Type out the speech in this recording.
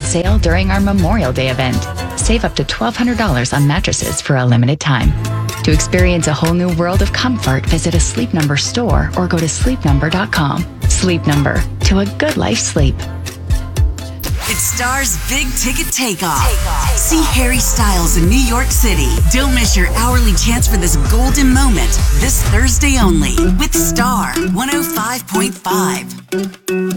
sale during our Memorial Day event. Save up to $1,200 on mattresses for a limited time. To experience a whole new world of comfort, visit a Sleep Number store or go to sleepnumber.com. Sleep Number, to a good life sleep. It's Star's Big Ticket Takeoff. See Harry Styles in New York City. Don't miss your hourly chance for this golden moment this Thursday only with Star 105.5.